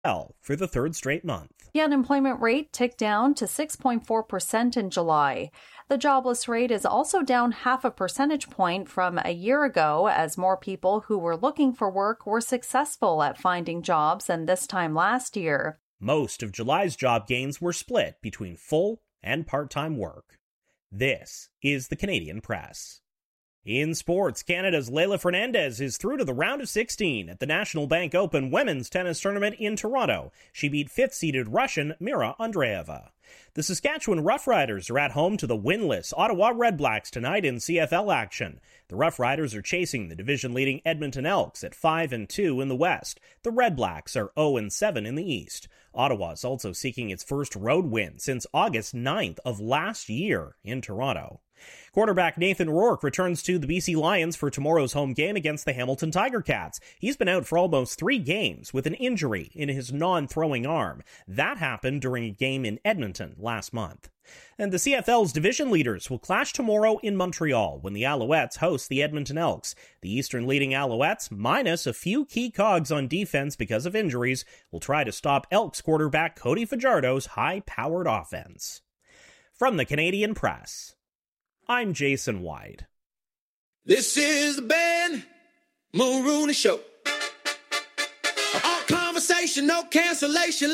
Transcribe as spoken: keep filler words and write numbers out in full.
for the third straight month. The unemployment rate ticked down to six point four percent in July. The jobless rate is also down half a percentage point from a year ago, as more people who were looking for work were successful at finding jobs than this time last year. Most of July's job gains were split between full and part-time work. This is the Canadian Press. In sports, Canada's Leylah Fernandez is through to the round of sixteen at the National Bank Open women's tennis tournament in Toronto. She beat fifth-seeded Russian Mira Andreeva. The Saskatchewan Roughriders are at home to the winless Ottawa Redblacks tonight in C F L action. The Roughriders are chasing the division-leading Edmonton Elks at five and two in the West. The Redblacks are oh and seven in the East. Ottawa is also seeking its first road win since August ninth of last year in Toronto. Quarterback Nathan Rourke returns to the B C Lions for tomorrow's home game against the Hamilton Tiger Cats. He's been out for almost three games with an injury in his non-throwing arm. That happened during a game in Edmonton last month. And the C F L's division leaders will clash tomorrow in Montreal when the Alouettes host the Edmonton Elks. The Eastern-leading Alouettes, minus a few key cogs on defense because of injuries, will try to stop Elks quarterback Cody Fajardo's high-powered offense. From the Canadian Press, I'm Jason White. This is the Ben Mulrooney Show. All conversation, no cancellation.